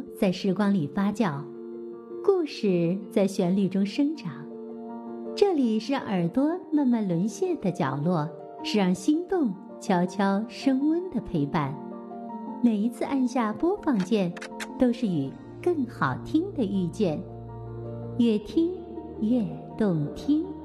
图在时光里发酵，故事在旋律中生长。这里是让耳朵慢慢沦陷的角落，是让心动悄悄升温的陪伴。每一次按下播放键，都是与更好听的遇见。越听越动听。